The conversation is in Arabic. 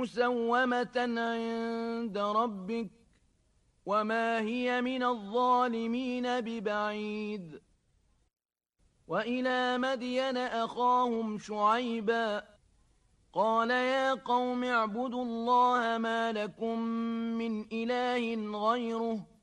مُّسَوَّمَةً عِندَ رَبِّكَ وَمَا هِيَ مِنَ الظَّالِمِينَ بِبَعِيدٍ. وَإِلَىٰ مَدْيَنَ أَخَاهُمْ شُعَيْبًا قَالَ يَا قَوْمِ اعْبُدُوا اللَّهَ مَا لَكُم مِّنْ إِلَٰهٍ غَيْرُهُ